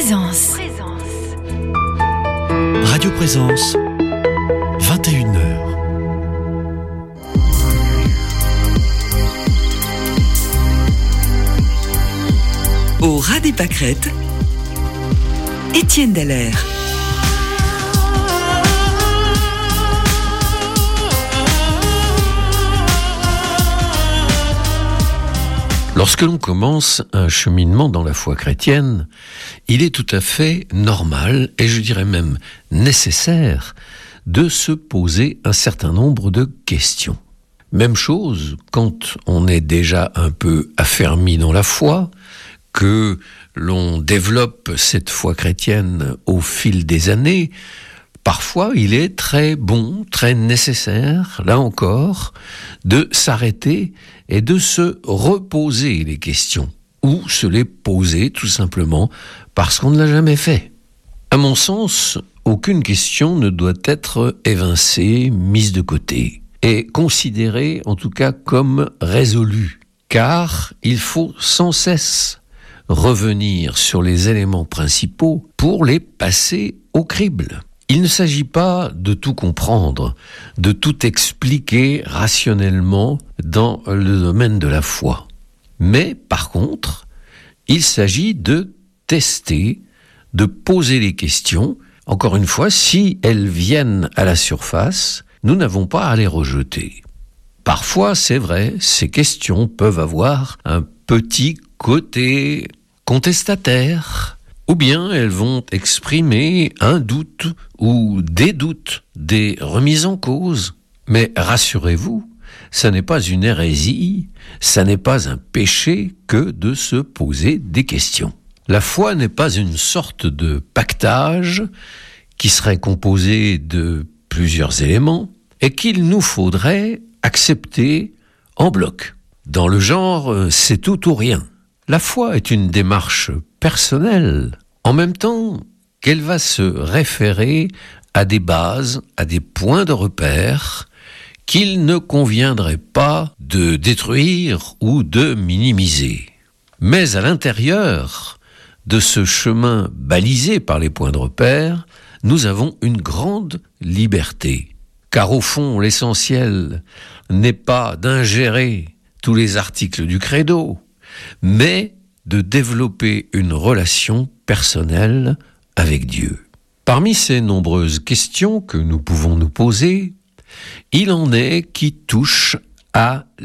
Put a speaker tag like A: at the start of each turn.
A: Présence.
B: Radio Présence, 21h.
A: Au ras des pâquerettes, Étienne Dallaire.
C: Lorsque l'on commence un cheminement dans la foi chrétienne, il est tout à fait normal, et je dirais même nécessaire, de se poser un certain nombre de questions. Même chose quand on est déjà un peu affermi dans la foi, que l'on développe cette foi chrétienne au fil des années. Parfois, il est très bon, très nécessaire, là encore, de s'arrêter et de se reposer les questions, ou se les poser tout simplement parce qu'on ne l'a jamais fait. À mon sens, aucune question ne doit être évincée, mise de côté, et considérée en tout cas comme résolue, car il faut sans cesse revenir sur les éléments principaux pour les passer au crible. Il ne s'agit pas de tout comprendre, de tout expliquer rationnellement dans le domaine de la foi. Mais par contre, il s'agit de tester, de poser les questions. Encore une fois, si elles viennent à la surface, nous n'avons pas à les rejeter. Parfois, c'est vrai, ces questions peuvent avoir un petit côté contestataire, ou bien elles vont exprimer un doute ou des doutes, des remises en cause. Mais rassurez-vous, ça n'est pas une hérésie, ça n'est pas un péché que de se poser des questions. La foi n'est pas une sorte de pactage qui serait composé de plusieurs éléments et qu'il nous faudrait accepter en bloc. Dans le genre, c'est tout ou rien. La foi est une démarche personnelle, en même temps qu'elle va se référer à des bases, à des points de repère qu'il ne conviendrait pas de détruire ou de minimiser. Mais à l'intérieur de ce chemin balisé par les points de repère, nous avons une grande liberté. Car au fond, l'essentiel n'est pas d'ingérer tous les articles du credo, mais de développer une relation personnelle avec Dieu. Parmi ces nombreuses questions que nous pouvons nous poser, il en est qui touchent à